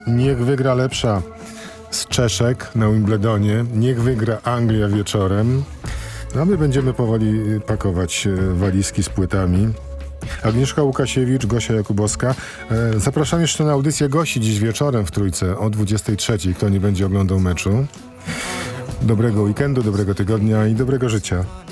Niech wygra lepsza z Czeszek na Wimbledonie. Niech wygra Anglia wieczorem. A my będziemy powoli pakować walizki z płytami. Agnieszka Łukasiewicz, Gosia Jakubowska. Zapraszam jeszcze na audycję Gosi dziś wieczorem w Trójce o 23:00. Kto nie będzie oglądał meczu. Dobrego weekendu, dobrego tygodnia i dobrego życia.